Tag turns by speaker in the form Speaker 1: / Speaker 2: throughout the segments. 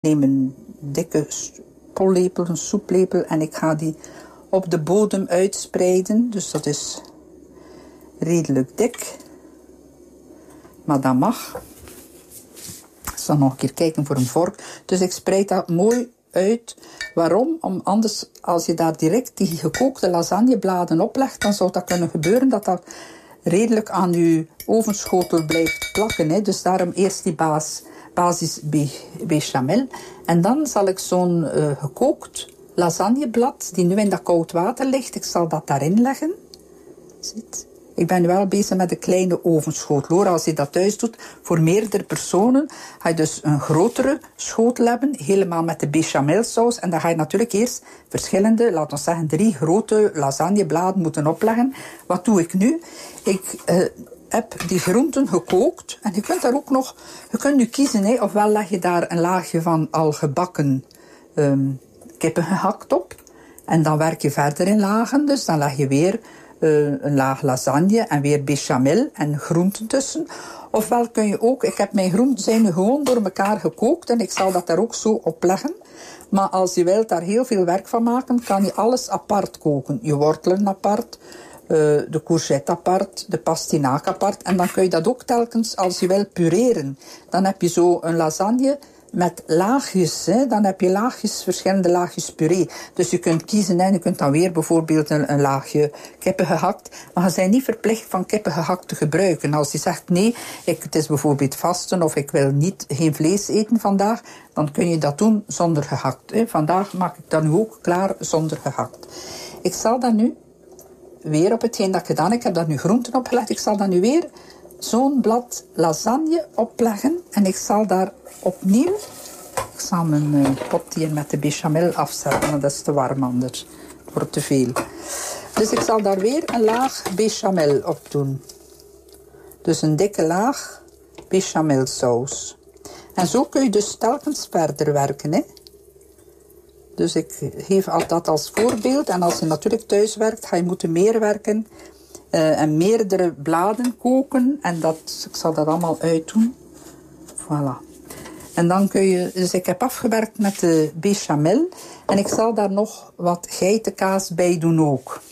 Speaker 1: neem een dikke pollepel, een soeplepel, en ik ga die op de bodem uitspreiden. Dus dat is redelijk dik. Maar dat mag. Ik zal nog een keer kijken voor een vork. Dus ik spreid dat mooi uit. Waarom? Om anders, als je daar direct die gekookte lasagnebladen oplegt, dan zou dat kunnen gebeuren dat dat redelijk aan je ovenschotel blijft plakken. Hè. Dus daarom eerst die basis bechamel. En dan zal ik zo'n gekookt lasagneblad, die nu in dat koud water ligt, ik zal dat daarin leggen. Ziet. Ik ben nu wel bezig met een kleine ovenschotel, hoor. Als je dat thuis doet, voor meerdere personen, ga je dus een grotere schotel hebben, helemaal met de bechamelsaus. En dan ga je natuurlijk eerst verschillende, laten we zeggen 3 grote lasagnebladen moeten opleggen. Wat doe ik nu? Ik heb die groenten gekookt. En je kunt daar ook nog, je kunt nu kiezen, hè. Ofwel leg je daar een laagje van al gebakken kippen gehakt op. En dan werk je verder in lagen. Dus dan leg je weer een laag lasagne en weer bechamel en groenten tussen. Ofwel kun je ook, ik heb mijn groenten zijn nu gewoon door elkaar gekookt en ik zal dat daar ook zo op leggen. Maar als je wilt daar heel veel werk van maken, kan je alles apart koken. Je wortelen apart, de courgette apart, de pastinaak apart. En dan kun je dat ook telkens, als je wilt, pureren. Dan heb je zo een lasagne met laagjes, hè. Dan heb je laagjes, verschillende laagjes puree. Dus je kunt kiezen, hè. Je kunt dan weer bijvoorbeeld een laagje kippengehakt. Maar je bent niet verplicht van kippengehakt te gebruiken. Als je zegt, nee, het is bijvoorbeeld vasten of ik wil geen vlees eten vandaag, dan kun je dat doen zonder gehakt. Hè. Vandaag maak ik dat nu ook klaar zonder gehakt. Ik zal dat nu weer op hetgeen dat ik gedaan heb. Ik heb daar nu groenten opgelegd. Ik zal dat nu weer zo'n blad lasagne opleggen. En ik zal daar opnieuw, ik zal mijn pot hier met de bechamel afzetten, want dat is te warm anders. Het wordt te veel. Dus ik zal daar weer een laag bechamel op doen. Dus een dikke laag bechamelsaus. En zo kun je dus telkens verder werken, hè. Dus ik geef dat als voorbeeld. En als je natuurlijk thuis werkt, ga je moeten meer werken. En meerdere bladen koken. En ik zal dat allemaal uitdoen. Voilà. En dan kun je, dus ik heb afgewerkt met de bechamel. En ik zal daar nog wat geitenkaas bij doen ook.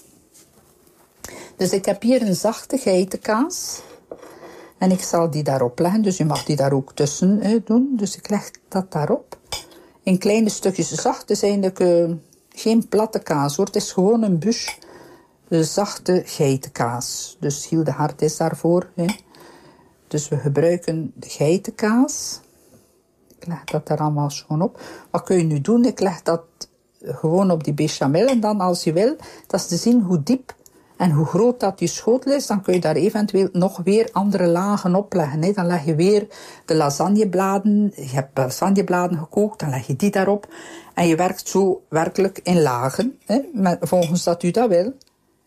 Speaker 1: Dus ik heb hier een zachte geitenkaas. En ik zal die daarop leggen. Dus je mag die daar ook tussen doen. Dus ik leg dat daarop. In kleine stukjes zacht. Het is eigenlijk geen platte kaas, hoor. Het is gewoon een bus zachte geitenkaas. Dus Giel de Hart is daarvoor. Hè. Dus we gebruiken de geitenkaas. Ik leg dat daar allemaal schoon op. Wat kun je nu doen? Ik leg dat gewoon op die bechamel. En dan als je wil, dat is te zien hoe diep en hoe groot dat je schotel is. Dan kun je daar eventueel nog weer andere lagen op leggen. Hè. Dan leg je weer de lasagnebladen. Je hebt lasagnebladen gekookt. Dan leg je die daarop. En je werkt zo werkelijk in lagen. Hè, volgens dat u dat wil.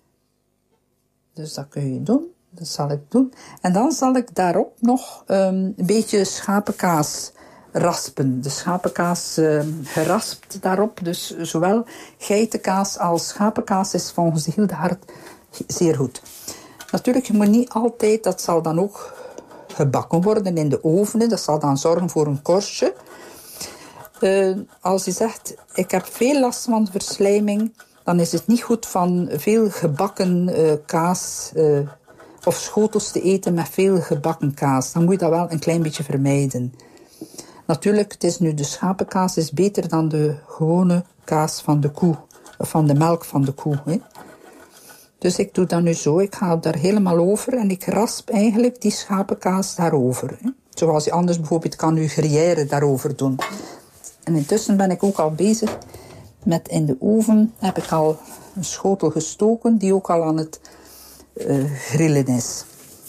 Speaker 1: Dus dat kun je doen. Dat zal ik doen. En dan zal ik daarop nog een beetje schapenkaas raspen. De schapenkaas geraspt daarop. Dus zowel geitenkaas als schapenkaas is volgens de Giel de Hart zeer goed. Natuurlijk, je moet niet altijd, dat zal dan ook gebakken worden in de oven. Dat zal dan zorgen voor een korstje. Als je zegt, ik heb veel last van verslijming, dan is het niet goed van veel gebakken kaas of schotels te eten met veel gebakken kaas. Dan moet je dat wel een klein beetje vermijden. Natuurlijk, het is nu de schapenkaas is beter dan de gewone kaas van de koe, of van de melk van de koe. Hè. Dus ik doe dat nu zo, ik ga daar helemaal over en ik rasp eigenlijk die schapenkaas daarover. Hè. Zoals je anders bijvoorbeeld kan je gruyère daarover doen. En intussen ben ik ook al bezig met in de oven, heb ik al een schotel gestoken die ook al aan het grillen is.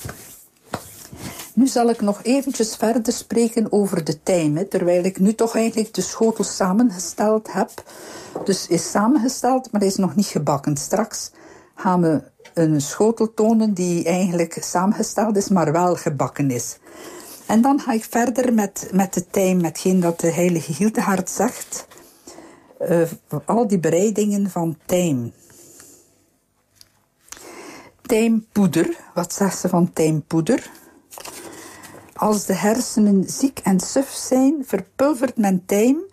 Speaker 1: Nu zal ik nog eventjes verder spreken over de tijm, terwijl ik nu toch eigenlijk de schotel samengesteld heb. Dus is samengesteld, maar is nog niet gebakken. Straks gaan we een schotel tonen die eigenlijk samengesteld is, maar wel gebakken is. En dan ga ik verder met de tijm, metgeen dat de heilige Giel de Hart zegt. Al die bereidingen van tijm. Tijmpoeder, wat zegt ze van tijmpoeder? Als de hersenen ziek en suf zijn, verpulvert men tijm